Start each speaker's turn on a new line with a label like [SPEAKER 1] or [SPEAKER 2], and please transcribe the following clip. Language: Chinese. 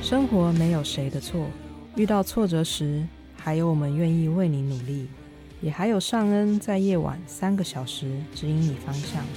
[SPEAKER 1] 生活没有谁的错，遇到挫折时，还有我们愿意为你努力，也还有尚恩在夜晚3个小时指引你方向。